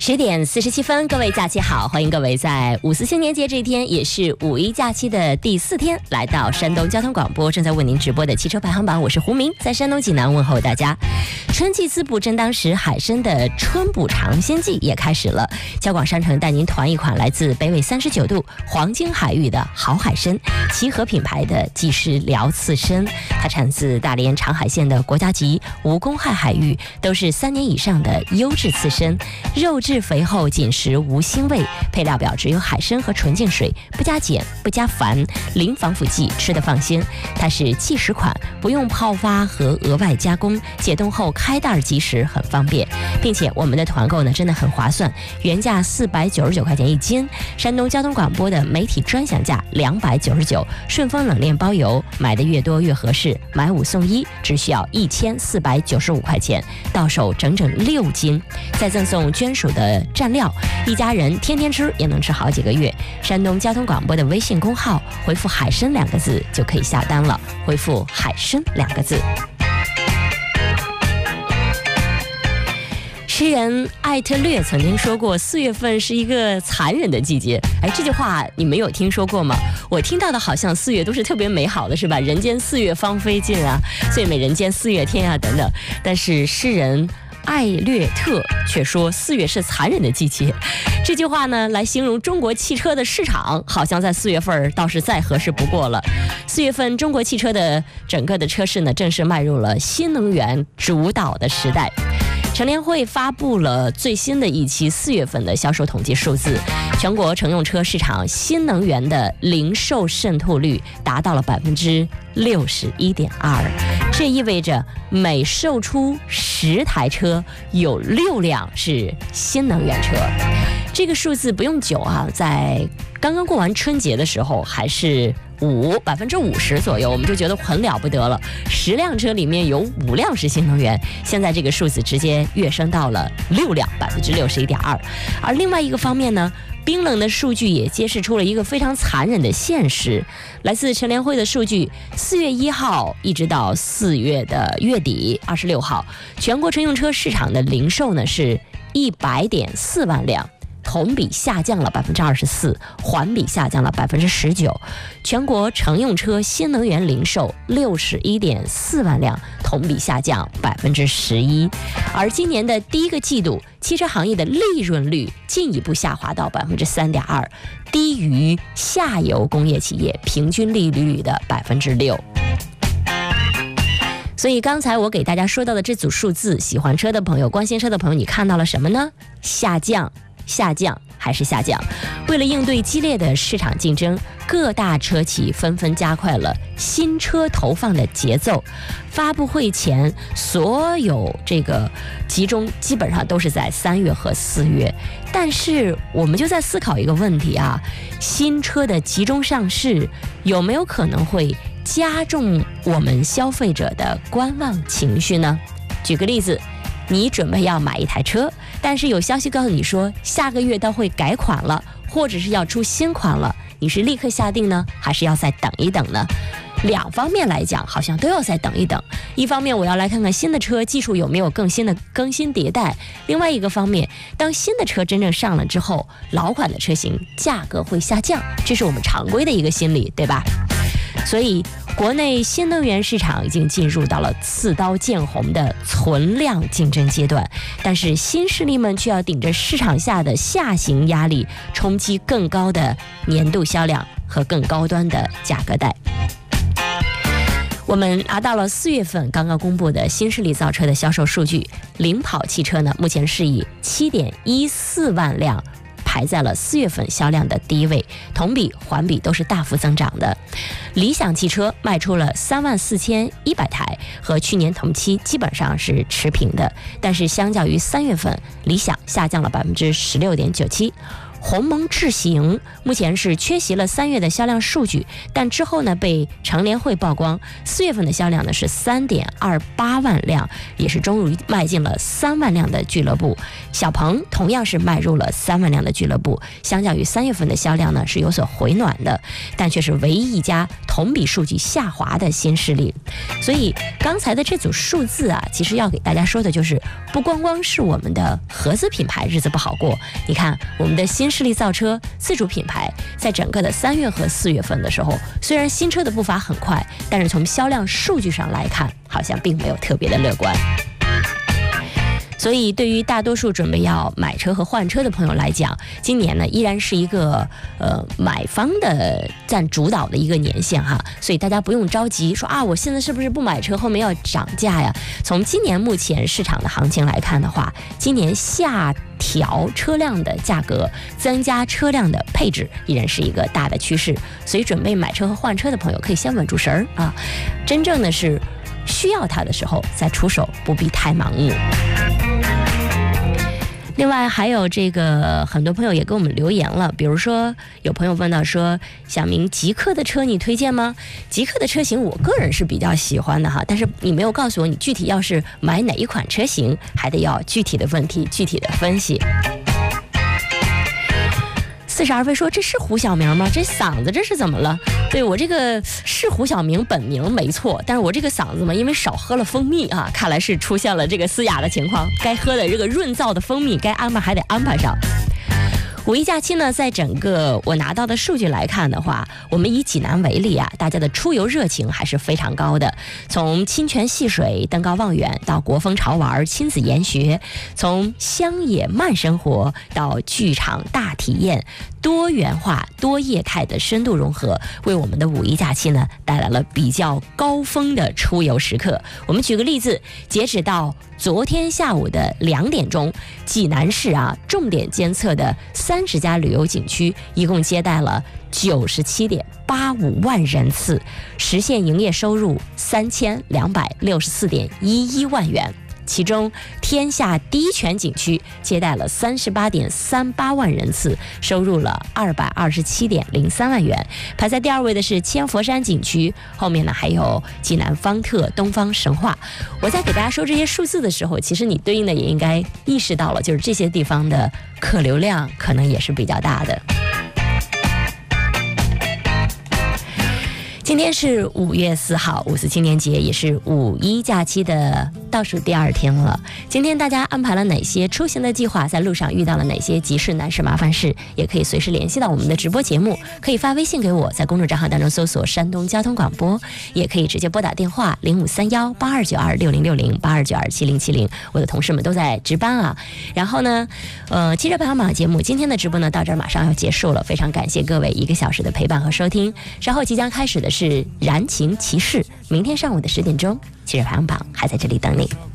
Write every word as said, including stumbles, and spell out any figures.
十点四十七分，各位假期好，欢迎各位在五四青年节这一天，也是五一假期的第四天，来到山东交通广播，正在为您直播的汽车排行榜，我是胡明，在山东济南问候大家。春季滋补正当时，海参的春补尝鲜季也开始了。交广商城带您团一款来自北纬三十九度黄金海域的好海参，齐禾品牌的即食辽刺参，它产自大连长海县的国家级无公害海域，都是三年以上的优质刺参，肉质肥厚，紧实无腥味。配料表只有海参和纯净水，不加碱不加矾，零防腐剂，吃得放心。它是即食款，不用泡发和额外加工，解冻后开袋即食，很方便。并且我们的团购呢真的很划算，原价四百九十九块钱一斤，山东交通广播的媒体专享价两百九十九，顺丰冷链包邮，买的越多越合适，买五送一，只需要一千四百九十五块钱，到手整整六斤，再赠送捐属的蘸料，一家人天天吃也能吃好几个月。山东交通广播的微信公号回复海参两个字就可以下单了，回复海参两个字。诗人艾特略曾经说过，四月份是一个残忍的季节。哎，这句话你没有听说过吗？我听到的好像四月都是特别美好的，是吧？人间四月芳菲尽啊，最美人间四月天啊，等等。但是诗人艾略特却说四月是残忍的季节，这句话呢来形容中国汽车的市场，好像在四月份倒是再合适不过了。四月份中国汽车的整个的车市呢正式迈入了新能源主导的时代。乘联会发布了最新的一期四月份的销售统计数字，全国乘用车市场新能源的零售渗透率达到了百分之六十一点二，这意味着每售出十台车有六辆是新能源车。这个数字不用久啊，在刚刚过完春节的时候还是五百分之五十左右，我们就觉得很了不得了。十辆车里面有五辆是新能源，现在这个数字直接跃升到了六辆，百分之六十一点二。而另外一个方面呢，冰冷的数据也揭示出了一个非常残忍的现实。来自乘联会的数据，四月一号一直到四月的月底二十六号，全国乘用车市场的零售呢是一百点四万辆。同比下降了百分之二十四，环比下降了百分之十九。全国乘用车新能源零售六十一点四万辆，同比下降百分之十一。而今年的第一个季度，汽车行业的利润率进一步下滑到百分之三点二，低于下游工业企业平均利率的百分之六。所以刚才我给大家说到的这组数字，喜欢车的朋友、关心车的朋友，你看到了什么呢？下降。下降还是下降？为了应对激烈的市场竞争，各大车企纷纷加快了新车投放的节奏。发布会前，所有这个集中基本上都是在三月和四月。但是我们就在思考一个问题啊，新车的集中上市有没有可能会加重我们消费者的观望情绪呢？举个例子，你准备要买一台车，但是有消息告诉你说下个月都会改款了，或者是要出新款了，你是立刻下定呢，还是要再等一等呢？两方面来讲好像都要再等一等，一方面我要来看看新的车技术有没有更新的更新迭代，另外一个方面，当新的车真正上了之后，老款的车型价格会下降，这是我们常规的一个心理，对吧？所以国内新能源市场已经进入到了刺刀见红的存量竞争阶段，但是新势力们却要顶着市场下的下行压力，冲击更高的年度销量和更高端的价格带。我们拿到了四月份刚刚公布的新势力造车的销售数据，领跑汽车呢，目前是以七点一四万辆排在了四月份销量的第一位，同比环比都是大幅增长的。理想汽车卖出了三万四千一百台，和去年同期基本上是持平的，但是相较于三月份，理想下降了百分之十六点九七。 鸿蒙智行目前是缺席了三月的销量数据，但之后呢被乘联会曝光，四月份的销量呢是三点二八万辆，也是终于迈进了三万辆的俱乐部。小鹏同样是迈入了三万辆的俱乐部，相较于三月份的销量呢是有所回暖的，但却是唯一一家同比数据下滑的新势力。所以刚才的这组数字啊，其实要给大家说的就是，不光光是我们的合资品牌日子不好过，你看我们的新势力造车自主品牌在整个的三月和四月份的时候，虽然新车的步伐很快，但是从销量数据上来看，好像并没有特别的乐观。所以对于大多数准备要买车和换车的朋友来讲，今年呢依然是一个呃买方的占主导的一个年限哈，所以大家不用着急说啊，我现在是不是不买车后面要涨价呀？从今年目前市场的行情来看的话，今年下调车辆的价格，增加车辆的配置依然是一个大的趋势，所以准备买车和换车的朋友可以先稳住神儿啊，真正的是需要它的时候再出手，不必太盲目。另外还有这个很多朋友也给我们留言了，比如说有朋友问到说，小明极客的车你推荐吗？极客的车型我个人是比较喜欢的哈，但是你没有告诉我你具体要是买哪一款车型，还得要具体的问题具体的分析。四十二位说，这是胡晓明吗？这嗓子这是怎么了？对，我这个是胡晓明本名没错，但是我这个嗓子嘛，因为少喝了蜂蜜啊，看来是出现了这个嘶哑的情况，该喝的这个润燥的蜂蜜该安排还得安排上。五一假期呢，在整个我拿到的数据来看的话，我们以济南为例啊，大家的出游热情还是非常高的。从清泉戏水、登高望远到国风潮玩、亲子研学，从乡野慢生活到剧场大体验，多元化、多业态的深度融合，为我们的五一假期呢带来了比较高峰的出游时刻。我们举个例子，截止到昨天下午的两点钟，济南市啊重点监测的三十家旅游景区，一共接待了九十七点八五万人次，实现营业收入三千两百六十四点一一万元。其中天下第一泉景区接待了三十八点三八万人次，收入了二百二十七点零三万元。排在第二位的是千佛山景区，后面呢还有济南方特、东方神话。我在给大家说这些数字的时候，其实你对应的也应该意识到了，就是这些地方的客流量可能也是比较大的。今天是五月四号，五四青年节，也是五一假期的倒数第二天了。今天大家安排了哪些出行的计划？在路上遇到了哪些急事、难事、麻烦事？也可以随时联系到我们的直播节目，可以发微信给我，在公众账号当中搜索山东交通广播，也可以直接拨打电话零五三幺八二九二六零六零八二九二七零七零，我的同事们都在值班啊。然后呢，呃，汽车排行榜节目今天的直播呢到这儿马上要结束了，非常感谢各位一个小时的陪伴和收听。稍后即将开始的是燃情骑士，明天上午的十点钟，汽车排行榜还在这里等你。